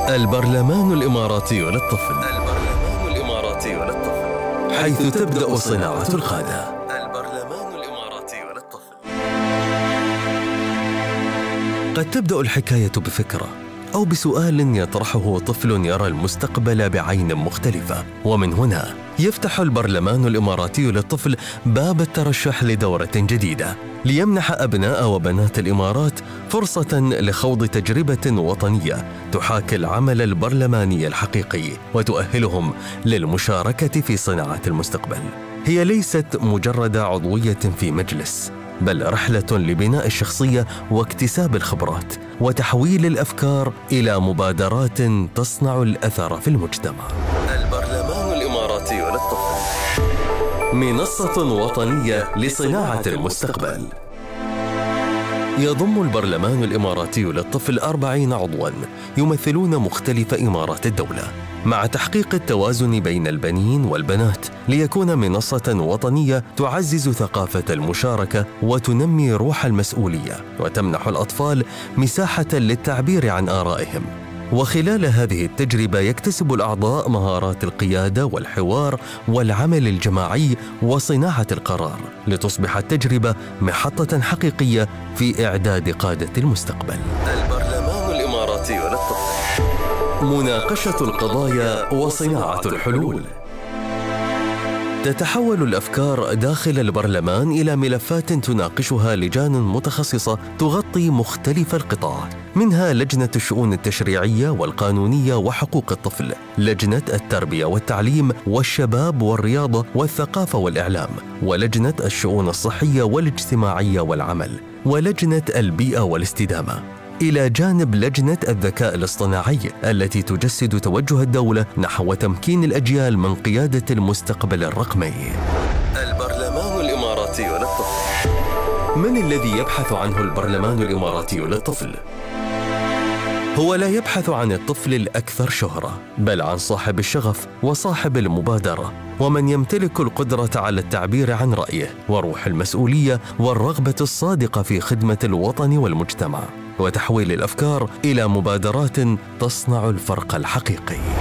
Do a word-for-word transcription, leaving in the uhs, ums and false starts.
البرلمان الإماراتي للطفل. البرلمان الإماراتي للطفل، حيث تبدأ صناعة القادة. البرلمان الإماراتي للطفل. قد تبدأ الحكاية بفكرة أو بسؤال يطرحه طفل يرى المستقبل بعين مختلفة، ومن هنا يفتح البرلمان الإماراتي للطفل باب الترشح لدورة جديدة ليمنح أبناء وبنات الإمارات فرصة لخوض تجربة وطنية تحاكي العمل البرلماني الحقيقي وتؤهلهم للمشاركة في صناعة المستقبل. هي ليست مجرد عضوية في مجلس، بل رحلة لبناء الشخصية واكتساب الخبرات وتحويل الأفكار إلى مبادرات تصنع الأثر في المجتمع. البرلمان الإماراتي للطفل، منصة وطنية لصناعة المستقبل. يضم البرلمان الإماراتي للطفل أربعين عضواً يمثلون مختلف إمارات الدولة، مع تحقيق التوازن بين البنين والبنات ليكون منصة وطنية تعزز ثقافة المشاركة وتنمي روح المسؤولية وتمنح الأطفال مساحة للتعبير عن آرائهم. وخلال هذه التجربة يكتسب الأعضاء مهارات القيادة والحوار والعمل الجماعي وصناعة القرار، لتصبح التجربة محطة حقيقية في إعداد قادة المستقبل. البرلمان الإماراتي للطفل، مناقشة القضايا وصناعة الحلول. تتحول الأفكار داخل البرلمان إلى ملفات تناقشها لجان متخصصة تغطي مختلف القطاع، منها لجنة الشؤون التشريعية والقانونية وحقوق الطفل، لجنة التربية والتعليم والشباب والرياضة والثقافة والإعلام، ولجنة الشؤون الصحية والاجتماعية والعمل، ولجنة البيئة والاستدامة، إلى جانب لجنة الذكاء الاصطناعي التي تجسد توجه الدولة نحو تمكين الأجيال من قيادة المستقبل الرقمي. البرلمان الإماراتي للطفل. من الذي يبحث عنه البرلمان الإماراتي للطفل؟ هو لا يبحث عن الطفل الأكثر شهرة، بل عن صاحب الشغف وصاحب المبادرة، ومن يمتلك القدرة على التعبير عن رأيه وروح المسؤولية والرغبة الصادقة في خدمة الوطن والمجتمع وتحويل الأفكار إلى مبادرات تصنع الفرق الحقيقي.